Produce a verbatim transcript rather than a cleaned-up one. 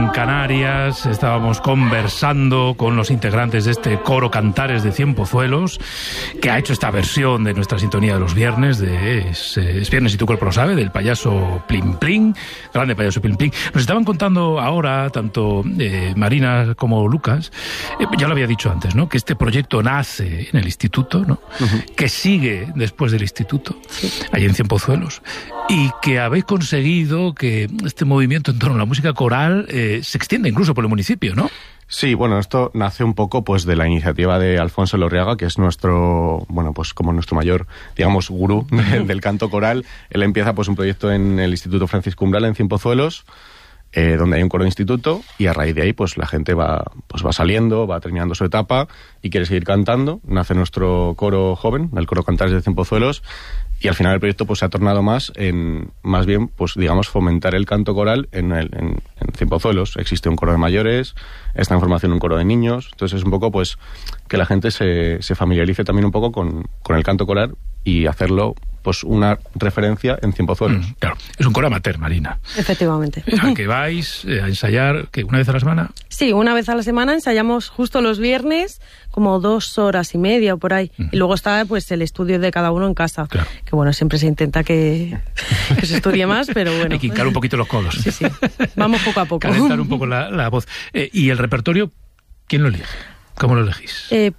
Canarias, estábamos conversando con los integrantes de este coro Cantares de Cienpozuelos, que ha hecho esta versión de nuestra sintonía de los viernes, de Es, es Viernes y tu cuerpo lo sabe, del payaso Plin Plin, grande payaso Plin Plin. Nos estaban contando ahora, tanto eh, Marina como Lucas, eh, ya lo había dicho antes, ¿no?, que este proyecto nace en el instituto, ¿no?, uh-huh. que sigue después del instituto, sí. allí en Cienpozuelos, y que habéis conseguido que este movimiento en torno a la música coral eh, se extiende incluso por el municipio, ¿no? Sí, bueno, esto nace un poco pues de la iniciativa de Alfonso Lorriaga, que es nuestro, bueno, pues como nuestro mayor, digamos, gurú de, del canto coral. Él empieza pues un proyecto en el Instituto Francisco Umbral en Cienpozuelos, eh, donde hay un coro de instituto, y a raíz de ahí pues la gente va, pues va saliendo, va terminando su etapa y quiere seguir cantando. Nace nuestro coro joven, el coro Cantares de Cienpozuelos, y al final el proyecto pues se ha tornado más en, más bien, pues digamos, fomentar el canto coral en, el, en, en Cienpozuelos. Existe un coro de mayores, está en formación un coro de niños, entonces es un poco pues que la gente se, se familiarice también un poco con, con el canto coral y hacerlo pues una referencia en Cienpozuelos. Mm, claro, es un coro amateur, Marina. Efectivamente. ¿A que vais eh, a ensayar que una vez a la semana? Sí, una vez a la semana ensayamos justo los viernes, como dos horas y media o por ahí. Mm. Y luego está pues el estudio de cada uno en casa. Claro. Que bueno, siempre se intenta que, que se estudie más, pero bueno. Hay que hincar un poquito los codos. Sí, sí. Vamos poco a poco. Calentar un poco la, la voz. Eh, ¿Y el repertorio, quién lo elige? ¿Cómo lo elegís? Eh,